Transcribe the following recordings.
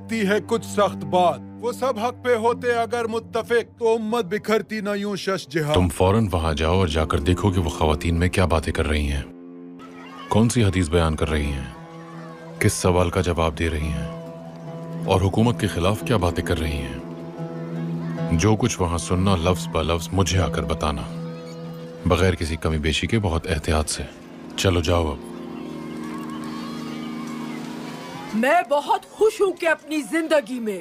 लगती है कुछ सख्त बात, वो सब हक पे होते अगर मुत्तफिक तो उम्मत बिखरती ना यूं शश जिहा। तुम फौरन वहां जाओ और जाकर देखो कि वो खवातीन में क्या बातें कर रही हैं, कौन सी हदीस बयान कर रही हैं, किस सवाल का जवाब दे रही हैं और हुकूमत के खिलाफ क्या बातें कर रही हैं। जो कुछ वहां सुनना लफ्ज ब लफ्ज मुझे आकर बताना, बगैर किसी कमी बेशी के, बहुत एहतियात से। चलो जाओ अब। मैं बहुत खुश हूं कि अपनी जिंदगी में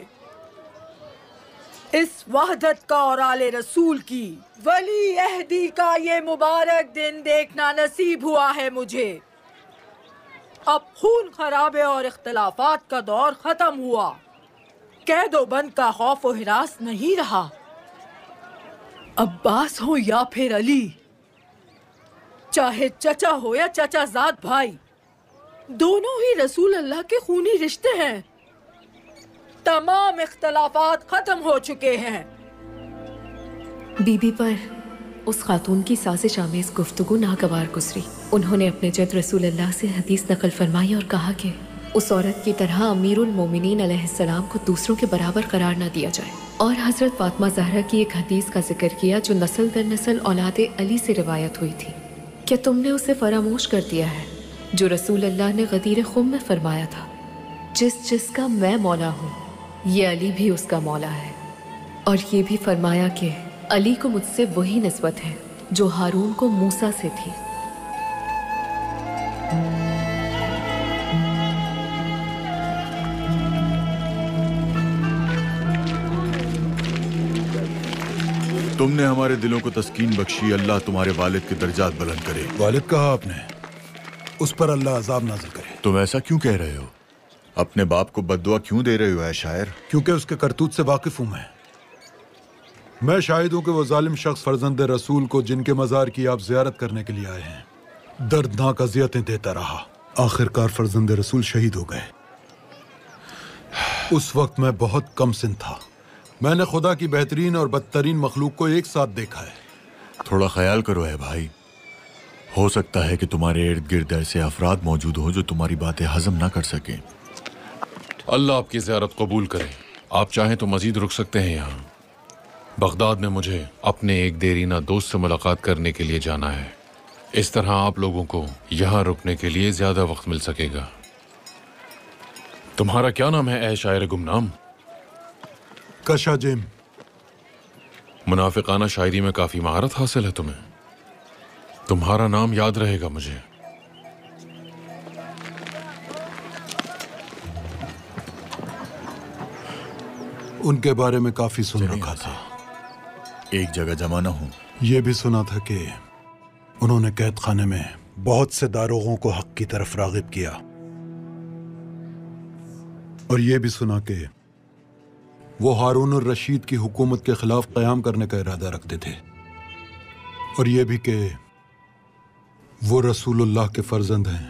इस वहदत का और आले रसूल की वली अहदी का ये मुबारक दिन देखना नसीब हुआ है मुझे। अब खून खराबे और इख्तलाफात का दौर खत्म हुआ, कैदो बंद का खौफ और हिरास नहीं रहा। अब्बास हो या फिर अली, चाहे चचा हो या चचाजाद भाई, दोनों ही रसूल अल्लाह के खूनी रिश्ते हैं। तमाम इख्तलाफात खत्म हो चुके हैं। बीबी पर उस खातून की साजिश आमेज गुफ्तगू नागवार गुजरी। उन्होंने अपने जद रसूल अल्लाह से हदीस नकल फरमाई और कहा कि उस औरत की तरह अमीरुल मोमिनीन अलैहिस्सलाम को दूसरों के बराबर करार न दिया जाए। और हजरत फातिमा ज़हरा की एक हदीस का जिक्र किया जो नस्ल दर नस्ल औलादे अली से रिवायत हुई थी। क्या तुमने उसे फरामोश कर दिया है जो रसूल अल्लाह ने गदीर खुम में फरमाया था, जिसका मैं मौला हूँ, ये अली भी उसका मौला है। और ये भी फरमाया कि अली को मुझसे वही निस्बत है जो हारून को मूसा से थी। तुमने हमारे दिलों को तस्कीन बख्शी, अल्लाह तुम्हारे वालिद के दर्जात बुलंद करे। वालिद कहा आपने, उस पर अल्लाह अजाब नाज़िल करे। तुम ऐसा क्यों कह रहे हो? अपने बाप को बद्दुआ क्यों दे रहे हो ऐ शायर? क्योंकि उसके करतूत से वाकिफ हूं मैं शाहिद हूं कि वो जालिम शख्स फर्जंद रसूल को जिनके मज़ार की आप ज़ियारत करने के लिए आए हैं दर्दनाक अज़ियतें देता रहा। आखिरकार फर्जंद रसूल शहीद हो गए। उस वक्त मैं बहुत कम सिन था। मैंने खुदा की बेहतरीन और बदतरीन मखलूक को एक साथ देखा है। थोड़ा ख्याल करो है भाई, हो सकता है कि तुम्हारे इर्द गिर्द ऐसे अफराद मौजूद हो जो तुम्हारी बातें हजम ना कर सकें। अल्लाह आपकी ज़ियारत कबूल करे। आप चाहें तो मजीद रुक सकते हैं यहाँ। बगदाद में मुझे अपने एक देरीना दोस्त से मुलाकात करने के लिए जाना है। इस तरह आप लोगों को यहाँ रुकने के लिए ज्यादा वक्त मिल सकेगा। तुम्हारा क्या नाम है ऐ शायर गुमनाम? कशाजिम। मुनाफिकाना शायरी में काफी महारत हासिल है तुम्हें। तुम्हारा नाम याद रहेगा मुझे। उनके बारे में काफी सुन रखा था। एक जगह जमा न हूं। ये भी सुना था कि उन्होंने कैद खाने में बहुत से दारोगों को हक की तरफ रागिब किया। और ये भी सुना कि वो हारून और रशीद की हुकूमत के खिलाफ क़याम करने का इरादा रखते थे। और ये भी कि वो रसूलुल्लाह के फर्जंद हैं।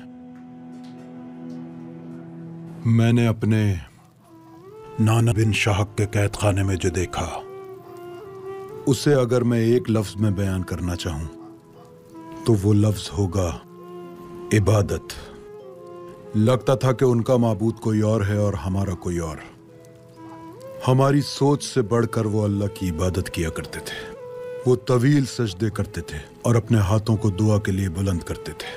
मैंने अपने नाना बिन शाहक के कैद खाने में जो देखा, उसे अगर मैं एक लफ्ज में बयान करना चाहूं तो वो लफ्ज होगा इबादत। लगता था कि उनका माबूद कोई और है और हमारा कोई और। हमारी सोच से बढ़कर वो अल्लाह की इबादत किया करते थे। वो तवील सजदे करते थे और अपने हाथों को दुआ के लिए बुलंद करते थे।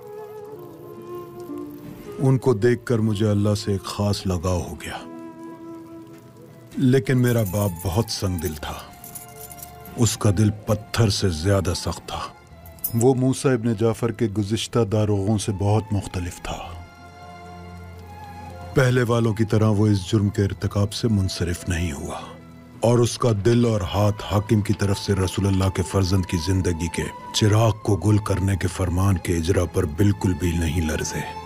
उनको देखकर मुझे अल्लाह से एक खास लगाव हो गया। लेकिन मेरा बाप बहुत संगदिल था। उसका दिल पत्थर से ज्यादा सख्त था। वो मूसा इब्न जाफर के गुज़िश्ता दारोगों से बहुत मुख्तलिफ था। पहले वालों की तरह वो इस जुर्म के इर्तिकाब से मुनसरिफ नहीं हुआ और उसका दिल और हाथ हाकिम की तरफ से रसूलुल्लाह के फर्जंद की जिंदगी के चिराग को गुल करने के फरमान के इजरा पर बिल्कुल भी नहीं लर्जे।